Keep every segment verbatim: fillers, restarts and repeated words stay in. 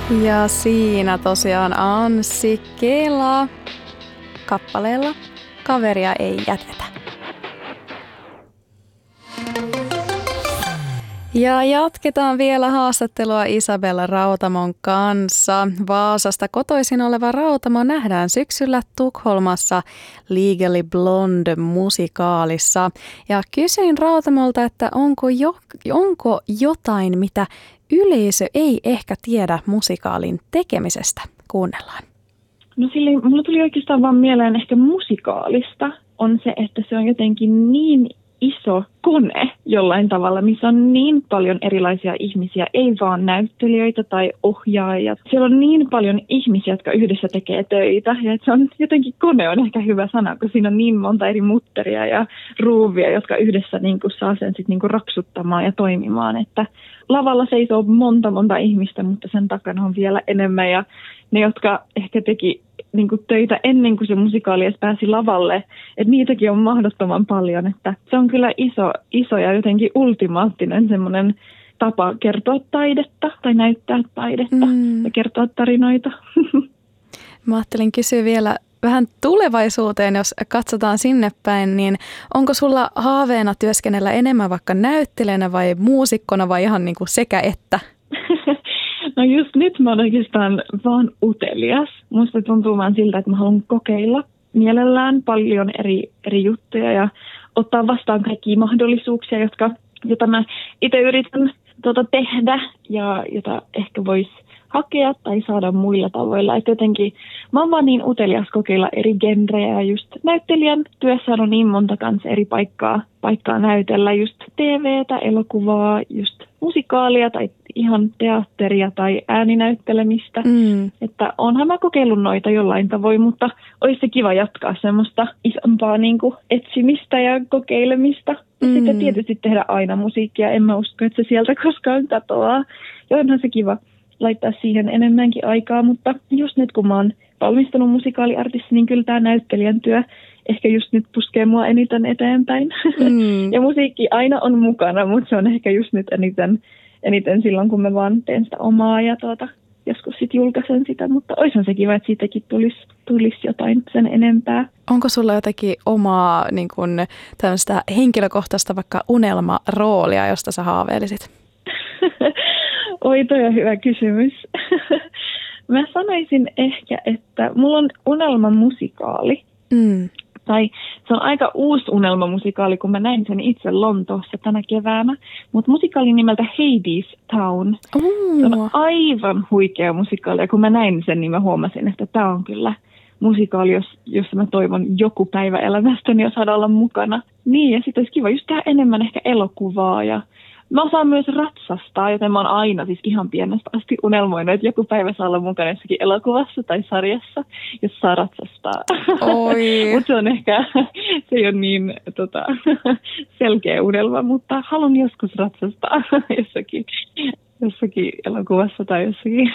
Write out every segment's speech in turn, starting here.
Ja siinä tosiaan Anssi Kela kappaleella Kaveria ei jätetä. Ja jatketaan vielä haastattelua Isabella Rautamon kanssa. Vaasasta kotoisin oleva Rautamo nähdään syksyllä Tukholmassa Legally Blonde -musikaalissa. Ja kysyin Rautamolta, että onko, jo, onko jotain, mitä yleisö ei ehkä tiedä musikaalin tekemisestä. Kuunnellaan. No silleen, mulla tuli oikeastaan vaan mieleen ehkä musikaalista on se, että se on jotenkin niin iso kone jollain tavalla, missä on niin paljon erilaisia ihmisiä, ei vaan näyttelijöitä tai ohjaajia. Siellä on niin paljon ihmisiä, jotka yhdessä tekee töitä. Ja se on jotenkin kone on ehkä hyvä sana, kun siinä on niin monta eri mutteria ja ruuvia, jotka yhdessä niin kuin saa sen sit niin kuin rapsuttamaan ja toimimaan. Että lavalla seisoo monta monta ihmistä, mutta sen takana on vielä enemmän. Ja ne, jotka ehkä teki niin kuin töitä ennen kuin se musikaali edes pääsi lavalle, että niitäkin on mahdottoman paljon. Että se on kyllä iso, iso ja jotenkin ultimaattinen semmoinen tapa kertoa taidetta tai näyttää taidetta mm. ja kertoa tarinoita. Mä ajattelin kysyä vielä vähän tulevaisuuteen, jos katsotaan sinne päin, niin onko sulla haaveena työskennellä enemmän vaikka näyttelijänä vai muusikkona vai ihan niin kuin sekä että? No just nyt mä oon oikeastaan vaan utelias. Musta tuntuu vaan siltä, että mä haluan kokeilla mielellään paljon eri, eri juttuja ja ottaa vastaan kaikkia mahdollisuuksia, jotka, joita mä itse yritän tuota tehdä ja jota ehkä voisi hakea tai saada muilla tavoilla. Että jotenkin mä oon vaan niin utelias kokeilla eri genrejä ja just näyttelijän työssä on niin monta kanssa eri paikkaa, paikkaa näytellä. Just T V:tä, elokuvaa, just musikaalia tai ihan teatteria tai ääninäyttelemistä. Mm. Että onhan mä kokeillut noita jollain tavoin, mutta olisi se kiva jatkaa semmoista isompaa niin kuin etsimistä ja kokeilemista. Ja mm. sitten tietysti tehdä aina musiikkia. En mä usko, että se sieltä koskaan katoaa. Ja onhan se kiva laittaa siihen enemmänkin aikaa, mutta just nyt kun mä oon valmistunut musikaaliartisti, niin kyllä tämä näyttelijän työ ehkä just nyt puskee mua eniten eteenpäin. Mm. Ja musiikki aina on mukana, mutta se on ehkä just nyt eniten, eniten silloin, kun mä vaan teen sitä omaa ja tuota, joskus sitten julkaisen sitä, mutta oishan se kiva, että siitäkin tulisi, tulisi jotain sen enempää. Onko sulla jotakin omaa niin kun, tämmöistä henkilökohtaista vaikka unelmaroolia, josta sä haaveilisit? Oi, toi on hyvä kysymys. Mä sanoisin ehkä, että mulla on unelmamusikaali. Mm. Tai se on aika uusi unelmamusikaali, kun mä näin sen itse Lontoossa tänä keväänä. Mutta musikaali nimeltä Hades Town. Mm. Se on aivan huikea musikaali. Ja kun mä näin sen, niin mä huomasin, että tää on kyllä musikaali, jossa mä toivon joku päivä elämästäni ja saada olla mukana. Niin, ja sitten olisi kiva just tehdä enemmän ehkä elokuvaa ja mä osaan myös ratsastaa, joten mä oon aina siis ihan pienestä asti unelmoinut, että joku päivä saa olla mukana jossakin elokuvassa tai sarjassa, jos saa ratsastaa. Mutta se on ehkä, se ei ole niin tota, selkeä unelma, mutta haluan joskus ratsastaa jossakin, jossakin elokuvassa tai jossakin.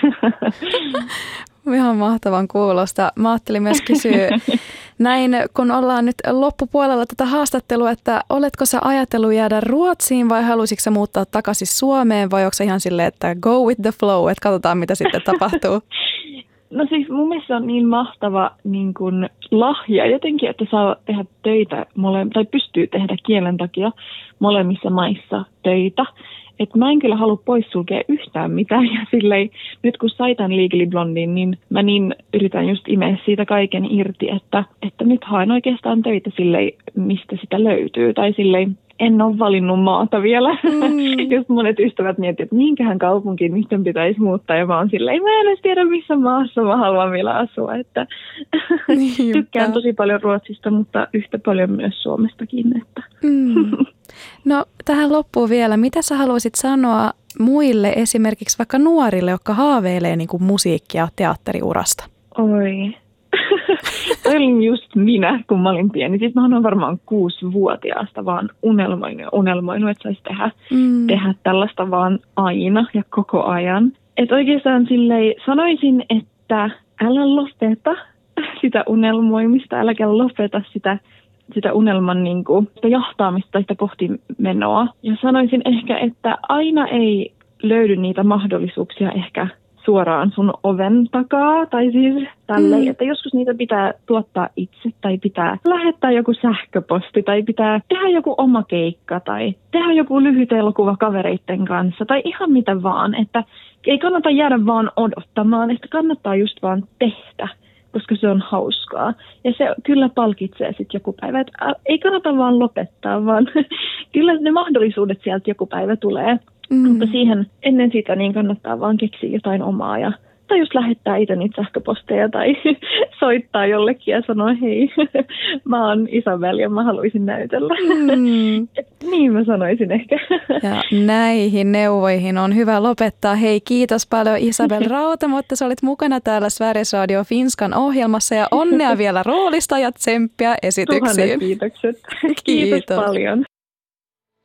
Ihan mahtavan kuulosta. Mä ajattelin myös kysyä näin, kun ollaan nyt loppupuolella tätä haastattelua, että oletko sä ajatellut jäädä Ruotsiin vai haluaisitko sä muuttaa takaisin Suomeen vai onko se ihan silleen, että go with the flow, että katsotaan mitä sitten tapahtuu? No siis mun mielestä on niin mahtava niin kun lahja jotenkin, että saa tehdä töitä, mole- tai pystyy tehdä kielen takia molemmissa maissa töitä. Että mä en kyllä halua poissulkea yhtään mitään ja silleen, nyt kun sai tämän Legally Blondin, niin mä niin yritän just imeä siitä kaiken irti, että, että nyt haen oikeastaan töitä silleen, mistä sitä löytyy. Tai silleen, en ole valinnut maata vielä. Mm. Just monet ystävät miettivät, että minkähän kaupunkiin miten pitäisi muuttaa. Ja mä oon silleen, mä en edes tiedä missä maassa mä haluan vielä asua. Että tykkään tosi paljon Ruotsista, mutta yhtä paljon myös Suomestakin. Että. Mm. No tähän loppuun vielä, mitä sä haluaisit sanoa muille esimerkiksi vaikka nuorille, jotka haaveilee niin kuin musiikki- ja teatteriurasta? Oi. Toi olin just minä, kun mä olin pieni. Siis mä olen varmaan kuusivuotiaasta vaan unelmoinut ja unelmoinut, että saisi tehdä, mm. tehdä tällaista vaan aina ja koko ajan. Että oikeastaan silleen sanoisin, että älä lopeta sitä unelmoimista, äläkä lopeta sitä, sitä unelman niin kuin, sitä jahtaamista tai sitä kohtimenoa. Ja sanoisin ehkä, että aina ei löydy niitä mahdollisuuksia ehkä suoraan sun oven takaa, tai siis tälleen, Mm. että joskus niitä pitää tuottaa itse, tai pitää lähettää joku sähköposti, tai pitää tehdä joku oma keikka, tai tehdä joku lyhyt elokuva kavereitten kanssa, tai ihan mitä vaan, että ei kannata jäädä vaan odottamaan, että kannattaa just vaan tehdä, koska se on hauskaa. Ja se kyllä palkitsee sitten joku päivä, että ä, ei kannata vaan lopettaa, vaan kyllä ne mahdollisuudet sieltä joku päivä tulee. Mm. Mutta siihen ennen sitä niin kannattaa vaan keksiä jotain omaa ja tai just lähettää itse niitä sähköposteja tai soittaa jollekin ja sanoa, hei, mä oon Isabel ja mä haluaisin näytellä. Mm. Niin mä sanoisin ehkä. Ja näihin neuvoihin on hyvä lopettaa. Hei, kiitos paljon Isabel Rautamo, että sä olit mukana täällä Sveriges Radio Finskan ohjelmassa ja onnea vielä roolista ja tsemppiä esityksiin. Tuhannet kiitokset. Kiitos, Kiitos paljon.